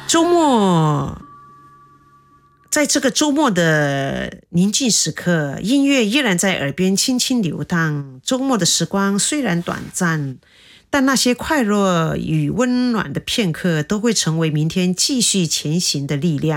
周末，在这个周末的宁静时刻，音乐依然在耳边轻轻流荡。周末的时光虽然短暂，但那些快乐与温暖的片刻都会成为明天继续前行的力量。